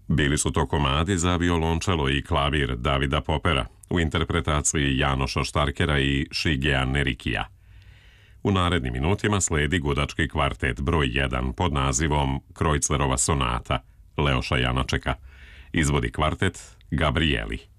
Bili su to komadi za violončelo i klavir Davida Popera u interpretaciji Janoša Štarkera i Šigea Nerikija. U narednim minutima sledi gudački kvartet broj 1 pod nazivom Krojclerova sonata Leoša Janačeka. Izvodi kvartet Gabrieli.